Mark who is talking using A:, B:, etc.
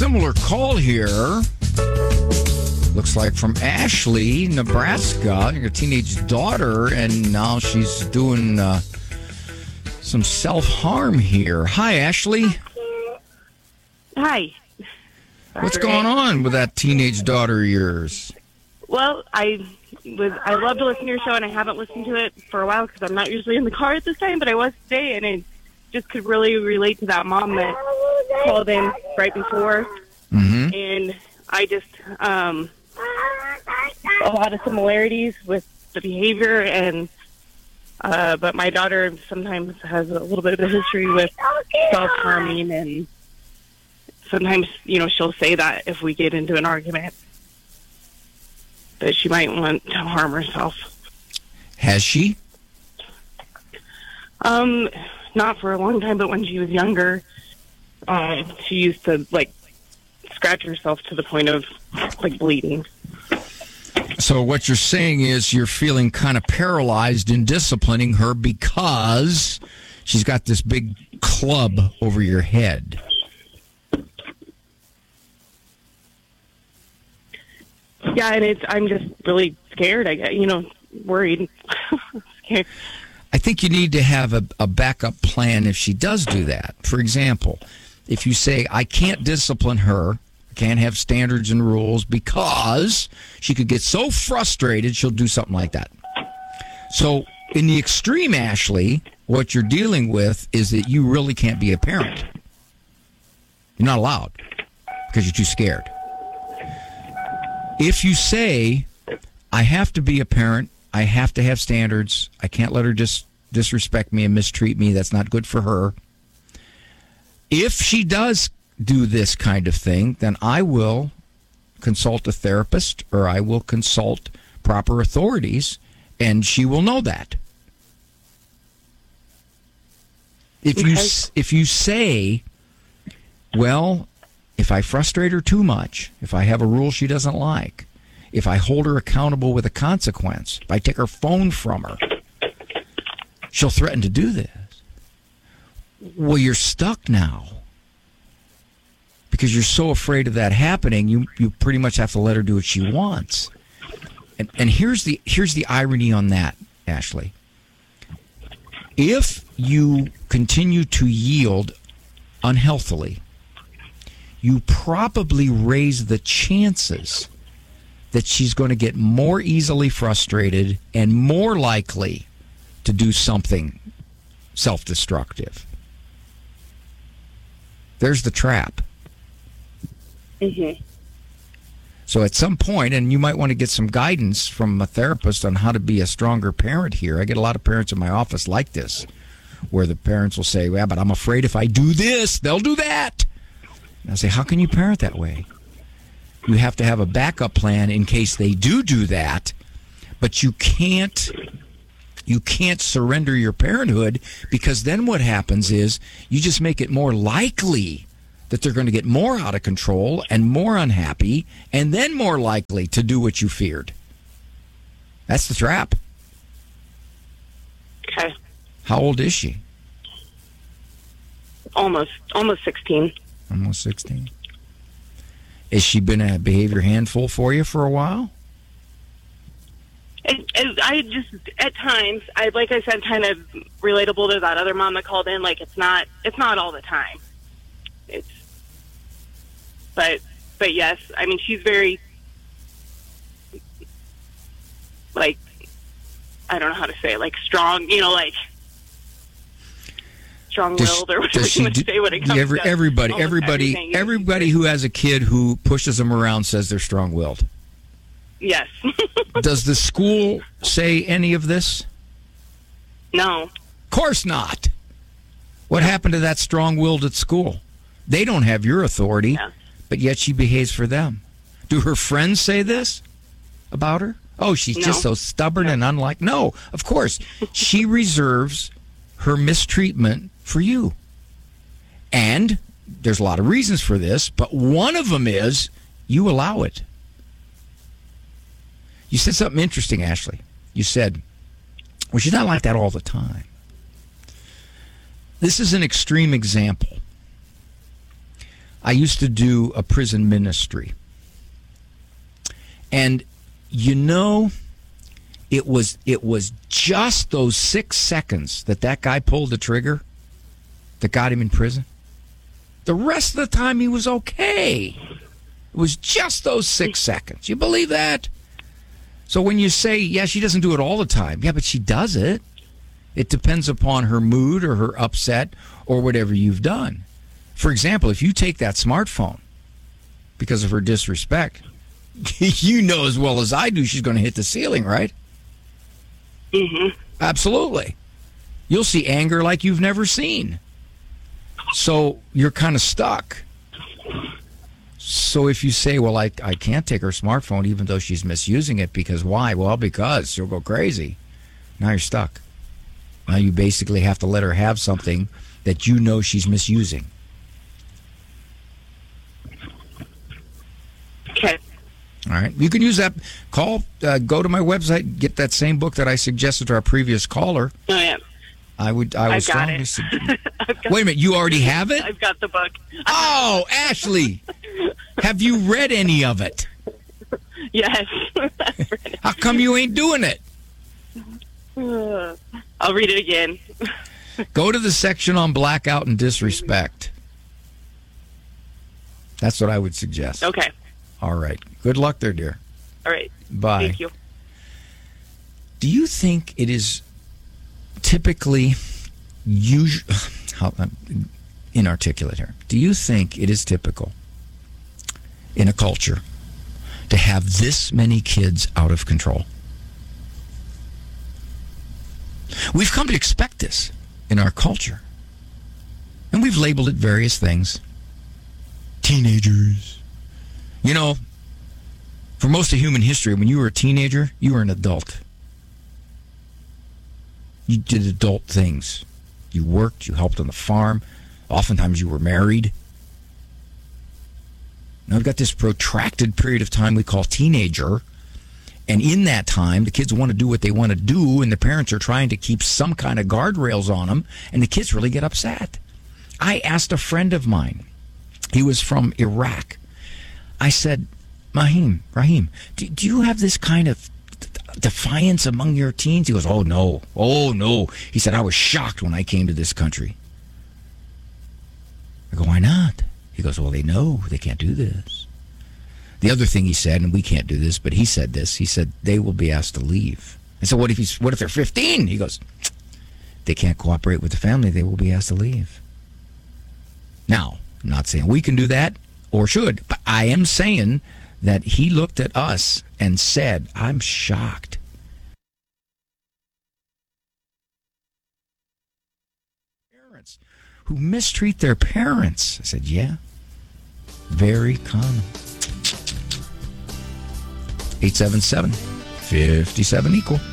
A: similar call here. Looks like from Ashley, Nebraska. Your teenage daughter, and now she's doing some self-harm here. Hi, Ashley.
B: Hi.
A: What's going on with that teenage daughter of yours?
B: Well, I love to listen to your show, and I haven't listened to it for a while because I'm not usually in the car at this time, but I was today, and I just could really relate to that mom that called in right before.
A: Mm-hmm.
B: And I just, a lot of similarities with the behavior, and but my daughter sometimes has a little bit of a history with self-harming, and sometimes, she'll say that if we get into an argument, that she might want to harm herself.
A: Has she?
B: Not for a long time, but when she was younger, she used to, scratch herself to the point of, bleeding.
A: So what you're saying is you're feeling kind of paralyzed in disciplining her because she's got this big club over your head.
B: Yeah, and I'm just really scared, I guess, worried. Scared.
A: I think you need to have a backup plan if she does do that. For example, if you say, I can't discipline her, I can't have standards and rules because she could get so frustrated she'll do something like that. So in the extreme, Ashley, what you're dealing with is that you really can't be a parent. You're not allowed because you're too scared. If you say, I have to be a parent, I have to have standards, I can't let her just disrespect me and mistreat me, that's not good for her. If she does do this kind of thing, then I will consult a therapist or I will consult proper authorities, and she will know that. If you say, well, if I frustrate her too much, if I have a rule she doesn't like, if I hold her accountable with a consequence, if I take her phone from her, she'll threaten to do this. Well, you're stuck now. Because you're so afraid of that happening, you pretty much have to let her do what she wants. And here's the irony on that, Ashley. If you continue to yield unhealthily, you probably raise the chances that she's going to get more easily frustrated and more likely to do something self-destructive. There's the trap.
B: Mm-hmm.
A: So at some point, and you might want to get some guidance from a therapist on how to be a stronger parent here. I get a lot of parents in my office like this, where the parents will say, well, but I'm afraid if I do this, they'll do that. And I say, how can you parent that way? You have to have a backup plan in case they do that, but you can't surrender your parenthood, because then what happens is you just make it more likely that they're going to get more out of control and more unhappy and then more likely to do what you feared. That's the trap.
B: Okay.
A: How old is she?
B: Almost 16.
A: Almost 16. Has she been a behavior handful for you for a while?
B: I just, at times, like I said, kind of relatable to that other mom that called in. It's not all the time. But yes, I mean, she's very, I don't know how to say it, strong, strong-willed, or whatever you would say when it comes to
A: everybody who has a kid who pushes them around says they're strong-willed.
B: Yes.
A: Does the school say any of this?
B: No.
A: Of course not. What happened to that strong-willed at school? They don't have your authority, but yet she behaves for them. Do her friends say this about her? Oh, she's just so stubborn and unlike. No, of course. She reserves her mistreatment for you. And there's a lot of reasons for this, but one of them is you allow it. You said something interesting, Ashley. You said, well, she's not like that all the time. This is an extreme example. I used to do a prison ministry. And, you know, it was just those 6 seconds that guy pulled the trigger that got him in prison. The rest of the time he was okay. It was just those 6 seconds. You believe that? So when you say, yeah, she doesn't do it all the time. Yeah, but she does it. It depends upon her mood or her upset or whatever you've done. For example, if you take that smartphone because of her disrespect, you know as well as I do she's going to hit the ceiling, right?
B: Mm-hmm.
A: Absolutely. You'll see anger like you've never seen. So you're kind of stuck. So if you say, well, I can't take her smartphone even though she's misusing it, because why? Well, because she'll go crazy. Now you're stuck. Now you basically have to let her have something that you know she's misusing.
B: Okay.
A: All right. You can use that. Go to my website, get that same book that I suggested to our previous caller.
B: Oh, yeah.
A: I would
B: I've got
A: strongly
B: it.
A: Wait a minute, you already have it?
B: I've got the book.
A: Oh, Ashley, have you read any of it?
B: Yes.
A: How come you ain't doing it?
B: I'll read it again.
A: Go to the section on blackout and disrespect. That's what I would suggest.
B: Okay.
A: All right. Good luck there, dear.
B: All right.
A: Bye.
B: Thank you.
A: Do you think it is typically inarticulate here? Do you think it is typical in a culture to have this many kids out of control? We've come to expect this in our culture, and we've labeled it various things. Teenagers. You know, for most of human history, when you were a teenager, you were an adult. You did adult things. You worked, you helped on the farm. Oftentimes you were married. Now we've got this protracted period of time we call teenager. And in that time, the kids want to do what they want to do, and the parents are trying to keep some kind of guardrails on them, and the kids really get upset. I asked a friend of mine. He was from Iraq. I said, Raheem, do you have this kind of defiance among your teens? He goes, oh no. He said, I was shocked when I came to this country. I go, why not? He goes, well, they know they can't do this. The other thing he said, and we can't do this, but he said this, he said, they will be asked to leave. I said, what if they're 15? He goes, they can't cooperate with the family, they will be asked to leave. Now, I'm not saying we can do that or should, but I am saying that he looked at us and said, I'm shocked. Parents who mistreat their parents. I said, yeah, very common. 877-57 equal.